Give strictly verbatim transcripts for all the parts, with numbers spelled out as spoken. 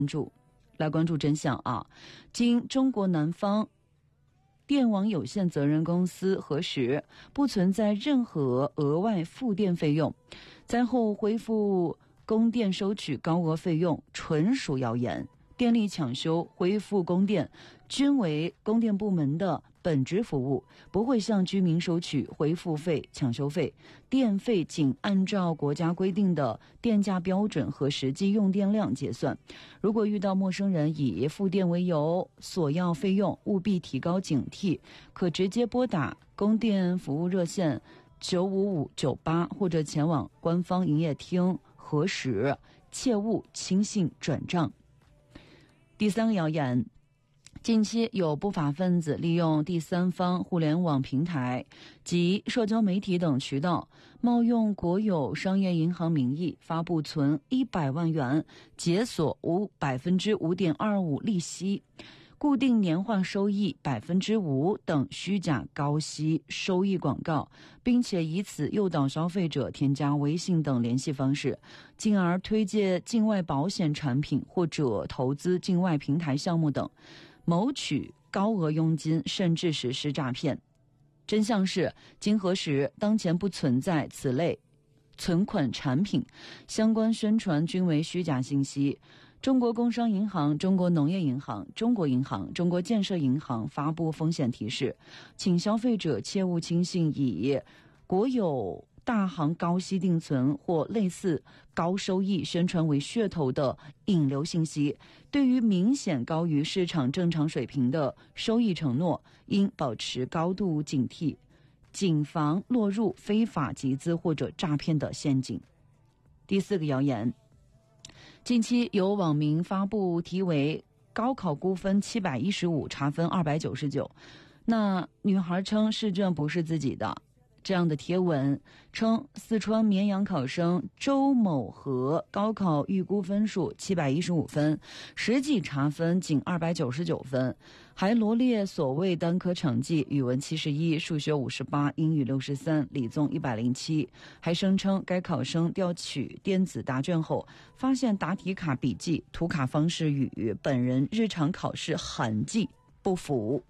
注。来关注真相啊！经中国南方电网有限责任公司核实，不存在任何额外付电费用，灾后恢复供电收取高额费用纯属谣言。电力抢修、恢复供电均为供电部门的本职服务，不会向居民收取恢复费、抢修费。电费仅按照国家规定的电价标准和实际用电量结算。如果遇到陌生人以付电为由索要费用，务必提高警惕，可直接拨打供电服务热线九五五九八或者前往官方营业厅核实，切勿轻信转账。第三个谣言，近期有不法分子利用第三方互联网平台及社交媒体等渠道，冒用国有商业银行名义发布存一百万元解锁无百分之五点二五利息、固定年化收益百分之五等虚假高息收益广告，并且以此诱导消费者添加微信等联系方式，进而推介境外保险产品或者投资境外平台项目等，谋取高额佣金，甚至实施诈骗。真相是，经核实，当前不存在此类存款产品，相关宣传均为虚假信息。中国工商银行、中国农业银行、中国银行、中国建设银行发布风险提示，请消费者切勿轻信以国有大行高息定存或类似高收益宣传为噱头的引流信息。对于明显高于市场正常水平的收益承诺，应保持高度警惕，谨防落入非法集资或者诈骗的陷阱。第四个谣言，近期有网民发布题为高考估分七百一十五，查分二百九十九，那女孩称试卷不是自己的，这样的贴文称四川绵阳考生周某和高考预估分数七百一十五分，实际查分仅二百九十九分，还罗列所谓单科成绩，语文七十一，数学五十八，英语六十三，理综一百零七，还声称该考生调取电子答卷后，发现答题卡笔记涂卡方式与本人日常考试痕迹不符。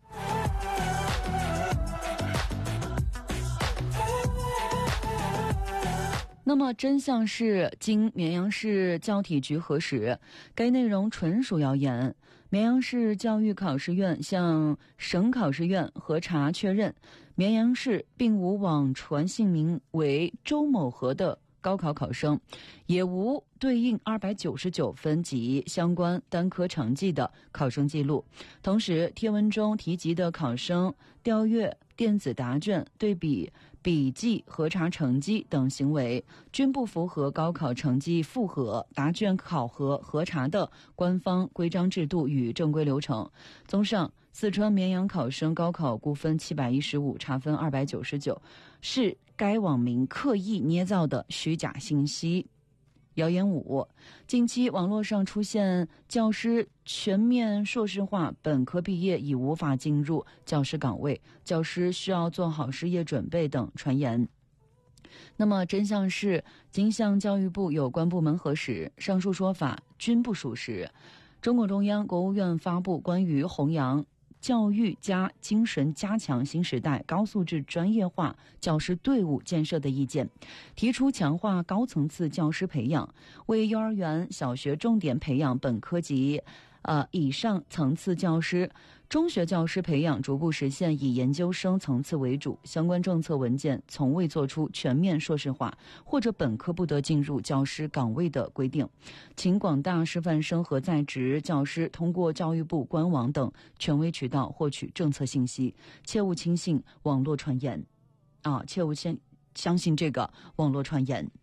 那么真相是，经绵阳市教体局核实，该内容纯属谣言。绵阳市教育考试院向省考试院核查确认，绵阳市并无网传姓名为周某和的高考考生，也无对应二百九十九分及相关单科成绩的考生记录。同时，贴文中提及的考生调阅电子答卷、对比笔记、核查成绩等行为，均不符合高考成绩复核、答卷考核核查的官方规章制度与正规流程。综上，四川绵阳考生高考估分七百一十五，查分二百九十九，是该网民刻意捏造的虚假信息。谣言五，近期网络上出现教师全面硕士化，本科毕业已无法进入教师岗位，教师需要做好失业准备等传言。那么真相是，经向教育部有关部门核实，上述说法均不属实。中共中央、国务院发布关于弘扬教育加精神加强新时代高素质专业化教师队伍建设的意见，提出强化高层次教师培养，为幼儿园、小学重点培养本科及呃以上层次教师，中学教师培养逐步实现以研究生层次为主。相关政策文件从未作出全面硕士化或者本科不得进入教师岗位的规定，请广大师范生和在职教师通过教育部官网等权威渠道获取政策信息，切勿轻信网络传言啊，切勿相相信这个网络传言。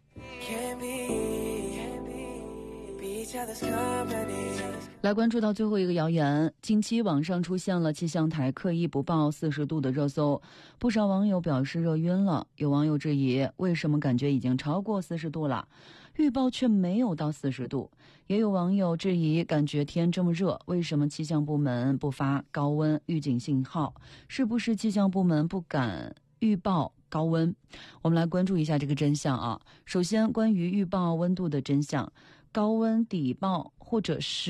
来关注到最后一个谣言，近期网上出现了气象台刻意不报四十度的热搜，不少网友表示热晕了。有网友质疑，为什么感觉已经超过四十度了，预报却没有到四十度？也有网友质疑，感觉天这么热，为什么气象部门不发高温预警信号？是不是气象部门不敢预报高温？我们来关注一下这个真相啊。首先，关于预报温度的真相，高温底报或者是